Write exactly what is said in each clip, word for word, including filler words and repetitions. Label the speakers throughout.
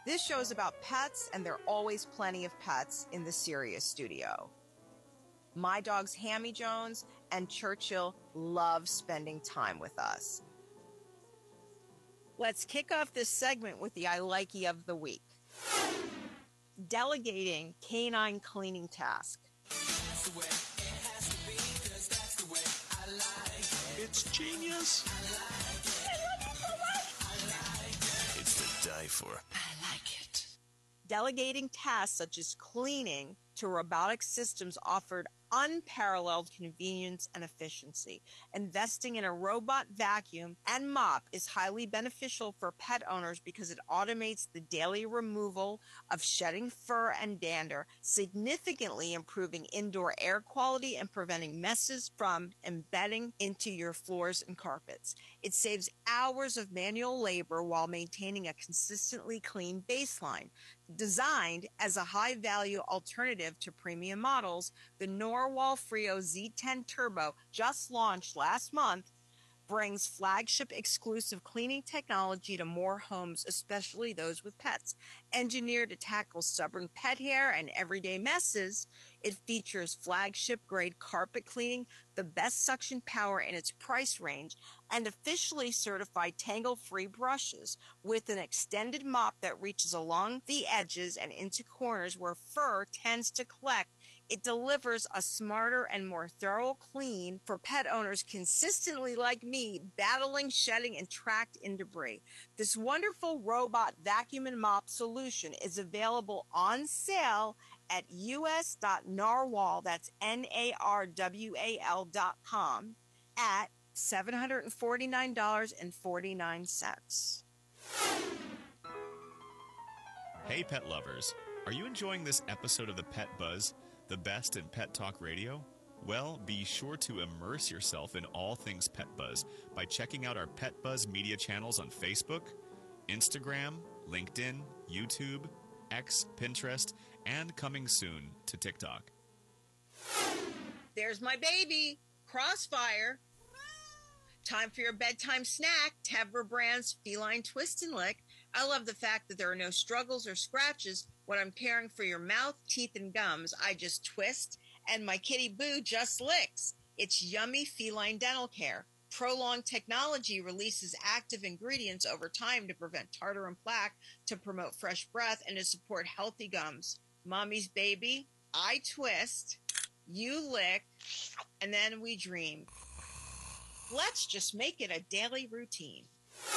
Speaker 1: This show is about pets, and there are always plenty of pets in the Sirius studio. My dogs Hammy Jones and Churchill love spending time with us. Let's kick off this segment with the I Likey of the week. Delegating canine cleaning task.
Speaker 2: That's the way it has to be, 'cause that's the way I like it.
Speaker 3: It's genius.
Speaker 2: I like it. I love it so much. I like it.
Speaker 3: It's to die for.
Speaker 2: I like it.
Speaker 1: Delegating tasks such as cleaning to robotic systems offered unparalleled convenience and efficiency. Investing in a robot vacuum and mop is highly beneficial for pet owners because it automates the daily removal of shedding fur and dander, significantly improving indoor air quality and preventing messes from embedding into your floors and carpets. It saves hours of manual labor while maintaining a consistently clean baseline. Designed as a high-value alternative to premium models, the Norwal Frio Z ten Turbo, just launched last month, brings flagship exclusive cleaning technology to more homes, especially those with pets. Engineered to tackle stubborn pet hair and everyday messes, it features flagship grade carpet cleaning, the best suction power in its price range, and officially certified tangle-free brushes with an extended mop that reaches along the edges and into corners where fur tends to collect. It delivers a smarter and more thorough clean for pet owners consistently like me, battling shedding and tracked in debris. This wonderful robot vacuum and mop solution is available on sale at u s dot narwhal, that's N A R W A L dot com, at seven hundred forty-nine dollars and forty-nine cents.
Speaker 3: Hey, pet lovers. Are you enjoying this episode of the Pet Buzz, the best in pet talk radio? Well, be sure to immerse yourself in all things Pet Buzz by checking out our Pet Buzz media channels on Facebook, Instagram, LinkedIn, YouTube, X, Pinterest, and coming soon to TikTok.
Speaker 1: There's my baby, Crossfire. Time for your bedtime snack, Tevra Brand's Feline Twist and Lick. I love the fact that there are no struggles or scratches when I'm caring for your mouth, teeth, and gums. I just twist, and my kitty Boo just licks. It's yummy feline dental care. Prolonged technology releases active ingredients over time to prevent tartar and plaque, to promote fresh breath, and to support healthy gums. Mommy's baby, I twist, you lick, and then we dream. Let's just make it a daily routine.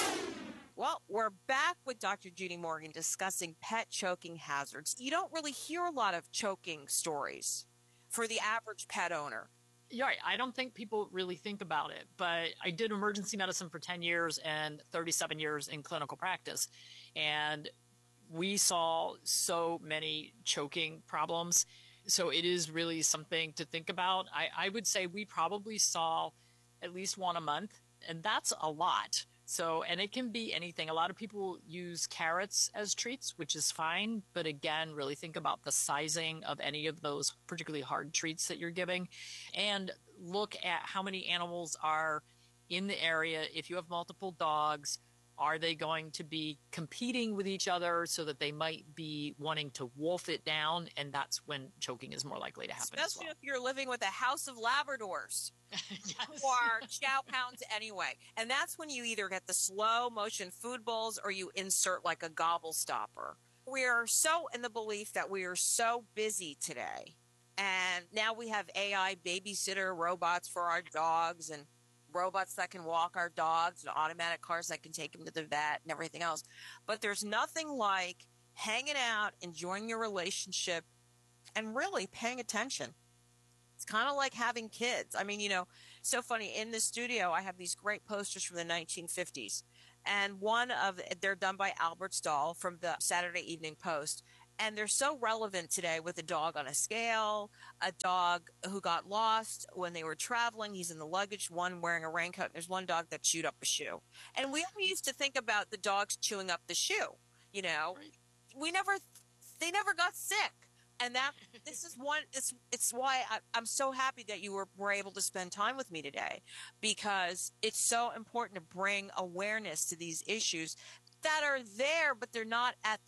Speaker 1: Well, we're back with Doctor Judy Morgan discussing pet choking hazards. You don't really hear a lot of choking stories for the average pet owner.
Speaker 4: You're right. I don't think people really think about it, but I did emergency medicine for ten years and thirty-seven years in clinical practice. And we saw so many choking problems. So it is really something to think about. I, I would say we probably saw at least one a month, and that's a lot. So, and it can be anything. A lot of people use carrots as treats, which is fine. But again, really think about the sizing of any of those particularly hard treats that you're giving, and look at how many animals are in the area. If you have multiple dogs, are they going to be competing with each other so that they might be wanting to wolf it down? And that's when choking is more likely to happen.
Speaker 1: Especially
Speaker 4: as well.
Speaker 1: if you're living with a house of Labradors.
Speaker 4: Yes.
Speaker 1: Who are chow pounds anyway. And that's when you either get the slow motion food bowls or you insert like a gobble stopper. We are so in the belief that we are so busy today. And now we have A I babysitter robots for our dogs, and robots that can walk our dogs, and automatic cars that can take them to the vet and everything else. But there's nothing like hanging out, enjoying your relationship, and really paying attention. It's kind of like having kids. I mean, you know, so funny. In the studio, I have these great posters from the nineteen fifties. And one of, they're done by Albert Stahl from the Saturday Evening Post. And they're so relevant today with a dog on a scale, a dog who got lost when they were traveling. He's in the luggage, one wearing a raincoat. And there's one dog that chewed up a shoe. And we only used to think about the dogs chewing up the shoe, you know.
Speaker 4: Right.
Speaker 1: We never, they never got sick. And that, this is one, it's, it's why I, I'm so happy that you were, were able to spend time with me today, because it's so important to bring awareness to these issues that are there, but they're not at the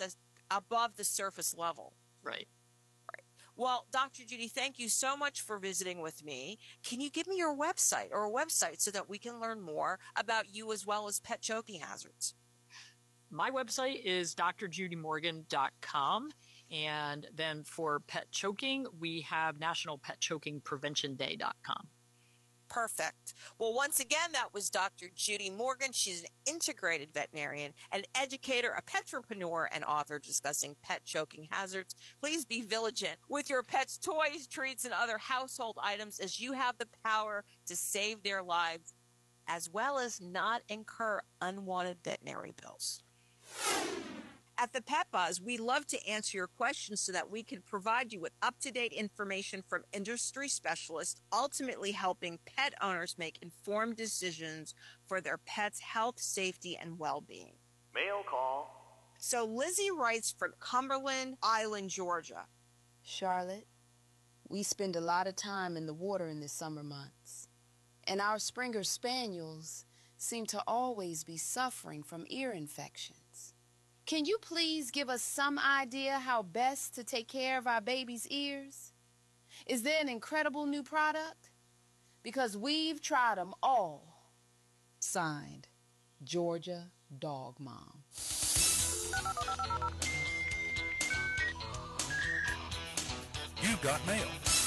Speaker 1: above the surface level.
Speaker 4: Right.
Speaker 1: Well, Doctor Judy, thank you so much for visiting with me. Can you give me your website or a website so that we can learn more about you as well as pet choking hazards?
Speaker 4: My website is d r judy morgan dot com. And then for pet choking, we have national pet choking prevention day dot com.
Speaker 1: Perfect. Well, once again, that was Doctor Judy Morgan. She's an integrated veterinarian, an educator, a petrepreneur, and author discussing pet choking hazards. Please be vigilant with your pet's toys, treats, and other household items, as you have the power to save their lives, as well as not incur unwanted veterinary bills. At the Pet Buzz, we love to answer your questions so that we can provide you with up-to-date information from industry specialists, ultimately helping pet owners make informed decisions for their pet's health, safety, and well-being.
Speaker 5: Mail call.
Speaker 1: So Lizzie writes from Cumberland Island, Georgia.
Speaker 6: Charlotte, we spend a lot of time in the water in the summer months, and our Springer Spaniels seem to always be suffering from ear infections. Can you please give us some idea how best to take care of our baby's ears? Is there an incredible new product? Because we've tried them all. Signed, Georgia Dog Mom.
Speaker 5: You got mail.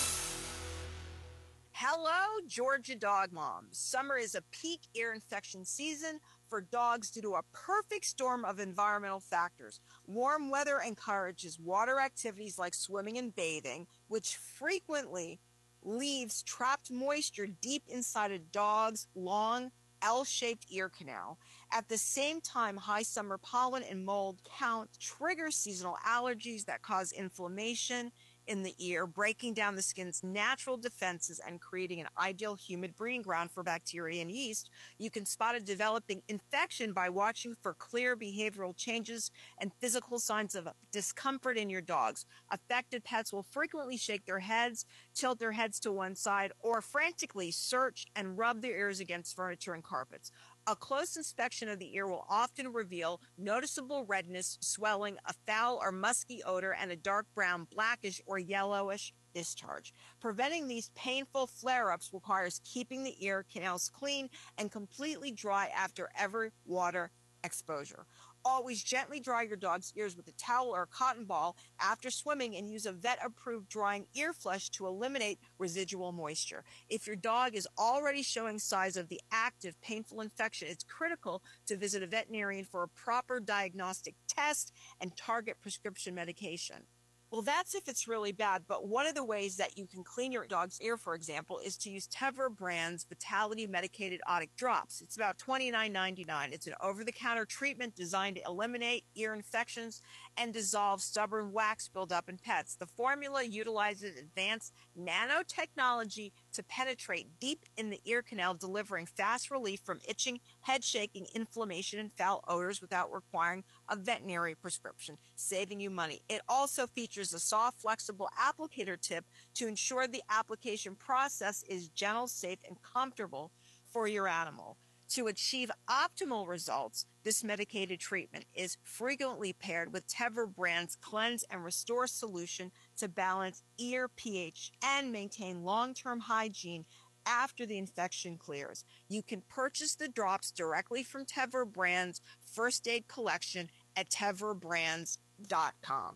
Speaker 1: Hello, Georgia Dog Moms. Summer is a peak ear infection season for dogs due to a perfect storm of environmental factors. Warm weather encourages water activities like swimming and bathing, which frequently leaves trapped moisture deep inside a dog's long, L-shaped ear canal. At the same time, high summer pollen and mold count trigger seasonal allergies that cause inflammation in the ear, breaking down the skin's natural defenses and creating an ideal humid breeding ground for bacteria and yeast. You can spot a developing infection by watching for clear behavioral changes and physical signs of discomfort in your dogs. Affected pets will frequently shake their heads, tilt their heads to one side, or frantically search and rub their ears against furniture and carpets. A close inspection of the ear will often reveal noticeable redness, swelling, a foul or musky odor, and a dark brown, blackish, or yellowish discharge. Preventing these painful flare-ups requires keeping the ear canals clean and completely dry after every water exposure. Always gently dry your dog's ears with a towel or a cotton ball after swimming, and use a vet-approved drying ear flush to eliminate residual moisture. If your dog is already showing signs of the active, painful infection, it's critical to visit a veterinarian for a proper diagnostic test and target prescription medication. Well, that's if it's really bad, but one of the ways that you can clean your dog's ear, for example, is to use Tevra brand's Vitality Medicated Otic Drops. It's about twenty-nine ninety-nine. It's an over-the-counter treatment designed to eliminate ear infections and dissolve stubborn wax buildup in pets. The formula utilizes advanced nanotechnology to penetrate deep in the ear canal, delivering fast relief from itching, head shaking, inflammation, and foul odors without requiring a veterinary prescription, saving you money. It also features a soft, flexible applicator tip to ensure the application process is gentle, safe, and comfortable for your animal. To achieve optimal results, this medicated treatment is frequently paired with Tevra brand's Cleanse and Restore solution to balance ear pH and maintain long-term hygiene after the infection clears. You can purchase the drops directly from Tevra brand's First Aid Collection at tevra brands dot com.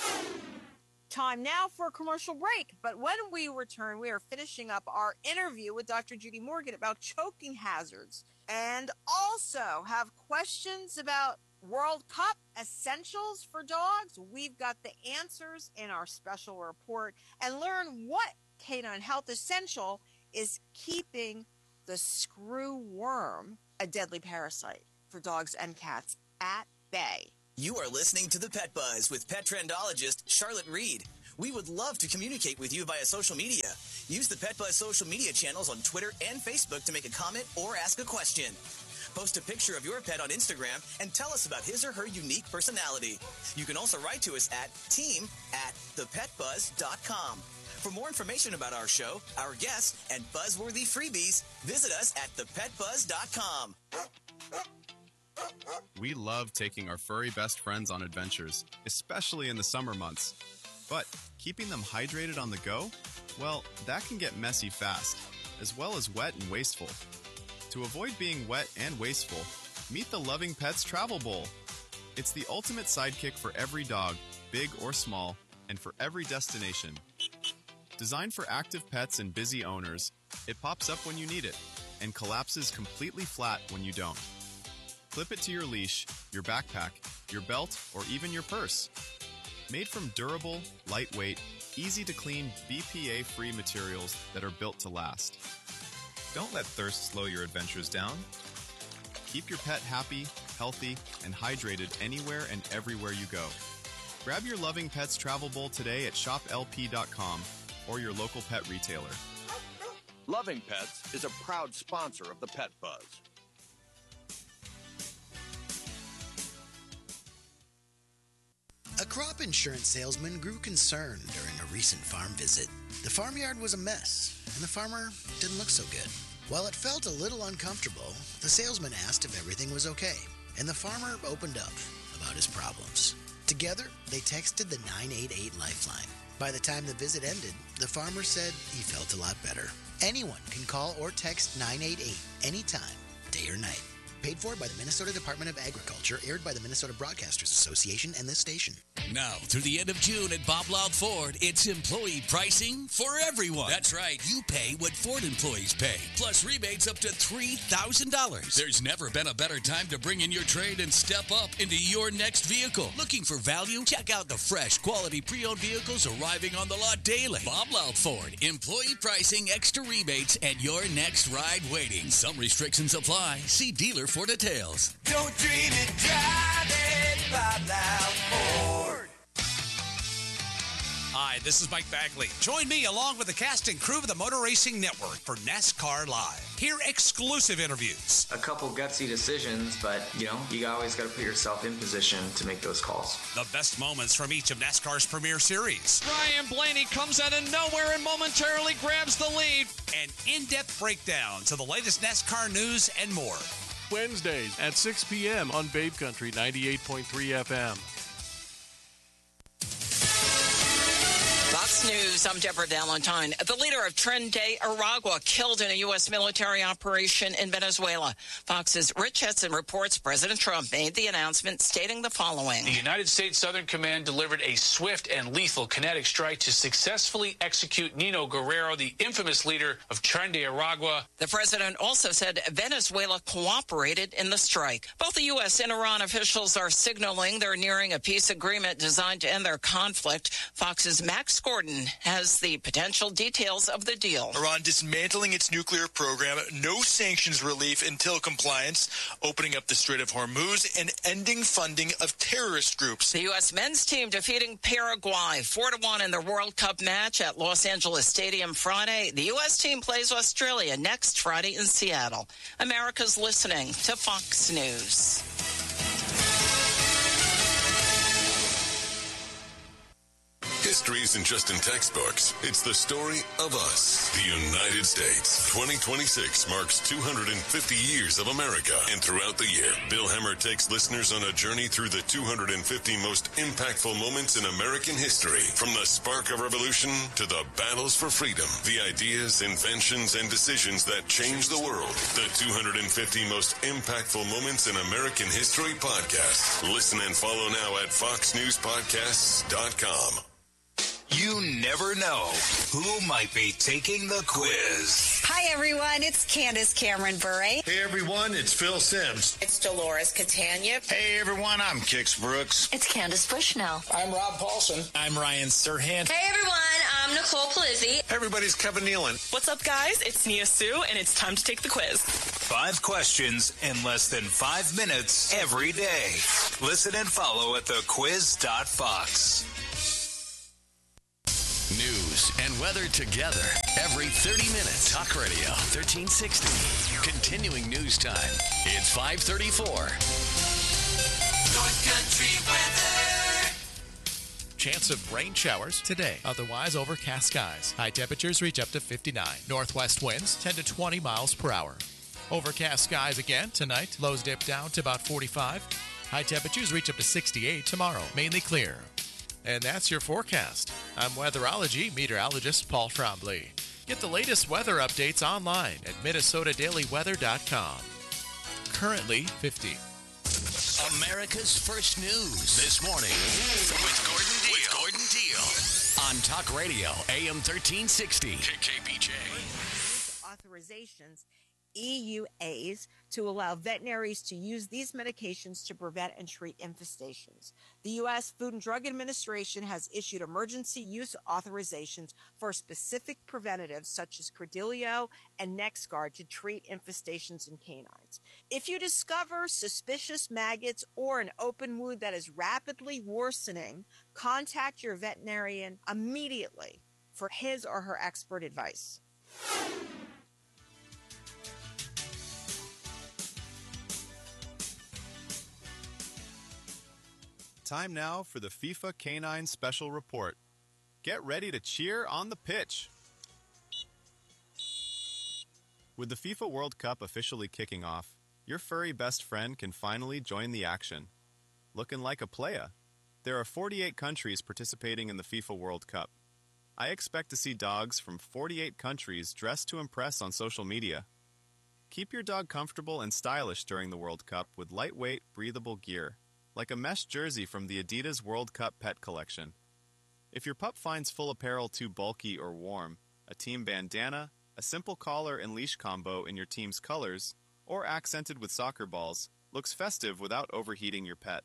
Speaker 1: Time now for a commercial break, but when we return, we are finishing up our interview with Doctor Judy Morgan about choking hazards, and also have questions about World Cup essentials for dogs. We've got the answers in our special report, and learn what Canine Health Essential is keeping the screw worm, a deadly parasite for dogs and cats, at bay.
Speaker 7: You are listening to The Pet Buzz with pet trendologist Charlotte Reed. We would love to communicate with you via social media. Use the Pet Buzz social media channels on Twitter and Facebook to make a comment or ask a question. Post a picture of your pet on Instagram and tell us about his or her unique personality. You can also write to us at team at the pet buzz dot com. For more information about our show, our guests, and buzzworthy freebies, visit us at the pet buzz dot com.
Speaker 8: We love taking our furry best friends on adventures, especially in the summer months. But keeping them hydrated on the go? Well, that can get messy fast, as well as wet and wasteful. To avoid being wet and wasteful, meet the Loving Pets Travel Bowl. It's the ultimate sidekick for every dog, big or small, and for every destination. Designed for active pets and busy owners, it pops up when you need it and collapses completely flat when you don't. Clip it to your leash, your backpack, your belt, or even your purse. Made from durable, lightweight, easy-to-clean, B P A-free materials that are built to last. Don't let thirst slow your adventures down. Keep your pet happy, healthy, and hydrated anywhere and everywhere you go. Grab your Loving Pets Travel Bowl today at shop L P dot com or your local pet retailer.
Speaker 5: Loving Pets is a proud sponsor of the Pet Buzz.
Speaker 9: A crop insurance salesman grew concerned during a recent farm visit. The farmyard was a mess, and the farmer didn't look so good. While it felt a little uncomfortable, the salesman asked if everything was okay, and the farmer opened up about his problems. Together, they texted the nine eight eight Lifeline. By the time the visit ended, the farmer said he felt a lot better. Anyone can call or text nine eight eight anytime, day or night. Paid for by the Minnesota Department of Agriculture, aired by the Minnesota Broadcasters Association and this station.
Speaker 10: Now, through the end of June at Bob Loud Ford, it's employee pricing for everyone. That's right. You pay what Ford employees pay, plus rebates up to three thousand dollars. There's never been a better time to bring in your trade and step up into your next vehicle. Looking for value? Check out the fresh, quality pre-owned vehicles arriving on the lot daily. Bob Loud Ford, employee pricing, extra rebates, and your next ride waiting. Some restrictions apply. See dealer for details.
Speaker 2: Don't dream it, drive it, Bob Loud Ford.
Speaker 11: Hi, this is Mike Bagley. Join me along with the cast and crew of the Motor Racing Network for NASCAR Live. Hear exclusive interviews.
Speaker 12: A couple gutsy decisions, but, you know, you always got to put yourself in position to make those calls.
Speaker 11: The best moments from each of NASCAR's premier series.
Speaker 13: Ryan Blaney comes out of nowhere and momentarily grabs the lead.
Speaker 11: An in-depth breakdown to the latest NASCAR news and more.
Speaker 14: Wednesdays at six p.m. on Babe Country ninety-eight point three F M.
Speaker 15: Fox News, I'm Deborah Valentine. The leader of Tren de Aragua killed in a U S military operation in Venezuela. Fox's Rich Hudson reports President Trump made the announcement stating the following.
Speaker 16: The United States Southern Command delivered a swift and lethal kinetic strike to successfully execute Nino Guerrero, the infamous leader of Tren de Aragua.
Speaker 15: The president also said Venezuela cooperated in the strike. Both the U S and Iran officials are signaling they're nearing a peace agreement designed to end their conflict. Fox's Max Gordon has the potential details of the deal.
Speaker 17: Iran dismantling its nuclear program, no sanctions relief until compliance, opening up the Strait of Hormuz, and ending funding of terrorist groups.
Speaker 15: The U S men's team defeating Paraguay four to one in the World Cup match at Los Angeles Stadium Friday. The U S team plays Australia next Friday in Seattle. America's listening to Fox News.
Speaker 18: History isn't just in textbooks. It's the story of us, the United States. twenty twenty-six marks two hundred fifty years of America. And throughout the year, Bill Hemmer takes listeners on a journey through the two hundred fifty most impactful moments in American history. From the spark of revolution to the battles for freedom, the ideas, inventions, and decisions that changed the world. The two hundred fifty most impactful moments in American history podcast. Listen and follow now at fox news podcasts dot com.
Speaker 19: You never know who might be taking the quiz.
Speaker 20: Hi, everyone. It's Candace Cameron Bure.
Speaker 21: Hey, everyone. It's Phil Sims.
Speaker 20: It's Dolores Catania.
Speaker 21: Hey, everyone. I'm Kix Brooks.
Speaker 20: It's Candace Bushnell.
Speaker 21: I'm Rob Paulson.
Speaker 22: I'm Ryan Serhant.
Speaker 23: Hey, everyone. I'm Nicole Palizzi.
Speaker 21: Everybody's Kevin Nealon.
Speaker 24: What's up, guys? It's Nia Sue, and it's time to take the quiz.
Speaker 19: Five questions in less than five minutes every day. Listen and follow at the quiz dot fox.
Speaker 10: News and weather together every thirty minutes. Talk Radio thirteen sixty. Continuing news time. It's five thirty-four.
Speaker 2: North Country weather.
Speaker 25: Chance of rain showers today. Otherwise, overcast skies. High temperatures reach up to fifty-nine. Northwest winds ten to twenty miles per hour. Overcast skies again tonight. Lows dip down to about forty-five. High temperatures reach up to sixty-eight tomorrow. Mainly clear. And that's your forecast. I'm weatherology meteorologist Paul Trombley. Get the latest weather updates online at minnesota daily weather dot com. Currently fifty.
Speaker 10: America's First News this morning with Gordon Deal. With Gordon Deal on Talk Radio A M thirteen sixty K K B J.
Speaker 1: Authorizations, E U As, to allow veterinaries to use these medications to prevent and treat infestations. The U S Food and Drug Administration has issued emergency use authorizations for specific preventatives such as Credelio and NexGard to treat infestations in canines. If you discover suspicious maggots or an open wound that is rapidly worsening, contact your veterinarian immediately for his or her expert advice.
Speaker 8: Time now for the FIFA Canine Special Report. Get ready to cheer on the pitch. With the FIFA World Cup officially kicking off, your furry best friend can finally join the action. Looking like a playa. There are forty-eight countries participating in the FIFA World Cup. I expect to see dogs from forty-eight countries dressed to impress on social media. Keep your dog comfortable and stylish during the World Cup with lightweight, breathable gear, like a mesh jersey from the Adidas World Cup Pet Collection. If your pup finds full apparel too bulky or warm, a team bandana, a simple collar and leash combo in your team's colors, or accented with soccer balls, looks festive without overheating your pet.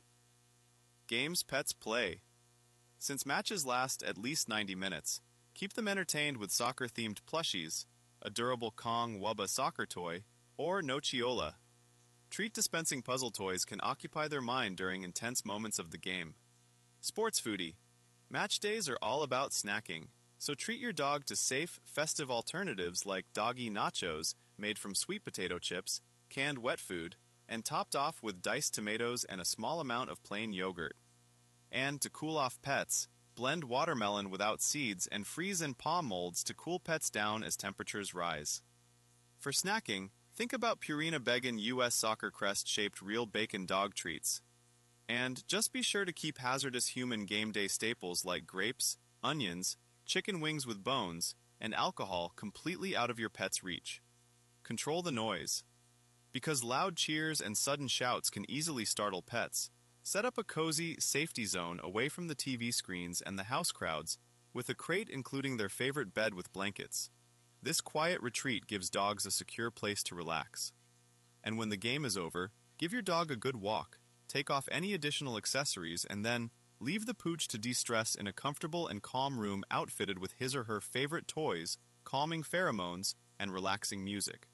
Speaker 8: Games pets play. Since matches last at least ninety minutes, keep them entertained with soccer-themed plushies, a durable Kong Wubba soccer toy, or Nochiola. Treat dispensing puzzle toys can occupy their mind during intense moments of the game. Sports foodie. Match days are all about snacking, so treat your dog to safe, festive alternatives like doggy nachos made from sweet potato chips, canned wet food, and topped off with diced tomatoes and a small amount of plain yogurt. And to cool off pets, blend watermelon without seeds and freeze in palm molds to cool pets down as temperatures rise. For snacking, think about Purina Beggin U S Soccer Crest-shaped real bacon dog treats. And just be sure to keep hazardous human game day staples like grapes, onions, chicken wings with bones, and alcohol completely out of your pet's reach. Control the noise. Because loud cheers and sudden shouts can easily startle pets, set up a cozy safety zone away from the T V screens and the house crowds with a crate including their favorite bed with blankets. This quiet retreat gives dogs a secure place to relax. And when the game is over, give your dog a good walk, take off any additional accessories, and then leave the pooch to de-stress in a comfortable and calm room outfitted with his or her favorite toys, calming pheromones, and relaxing music.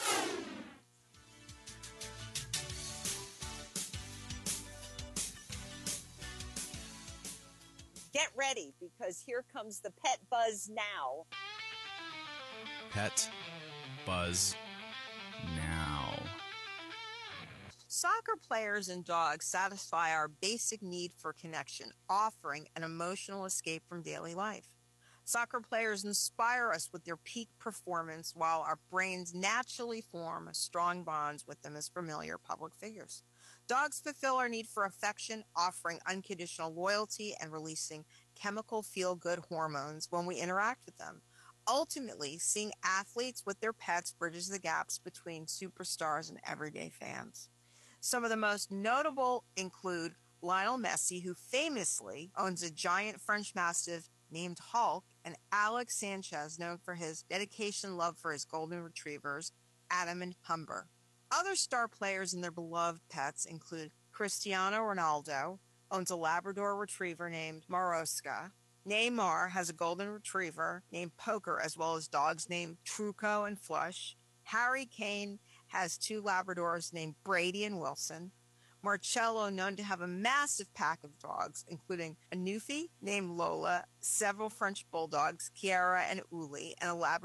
Speaker 1: Get ready, because here comes the Pet Buzz now.
Speaker 8: Pet Buzz now.
Speaker 1: Soccer players and dogs satisfy our basic need for connection, offering an emotional escape from daily life. Soccer players inspire us with their peak performance, while our brains naturally form strong bonds with them as familiar public figures. Dogs fulfill our need for affection, offering unconditional loyalty and releasing chemical feel-good hormones when we interact with them. Ultimately, seeing athletes with their pets bridges the gaps between superstars and everyday fans. Some of the most notable include Lionel Messi, who famously owns a giant French Mastiff named Hulk, and Alex Sanchez, known for his dedication and love for his golden retrievers, Adam and Humber. Other star players and their beloved pets include Cristiano Ronaldo, owns a Labrador retriever named Maroska. Neymar has a golden retriever named Poker, as well as dogs named Truco and Flush. Harry Kane has two Labradors named Brady and Wilson. Marcello, known to have a massive pack of dogs, including a Newfie named Lola, several French Bulldogs, Kiara and Uli, and a Labrador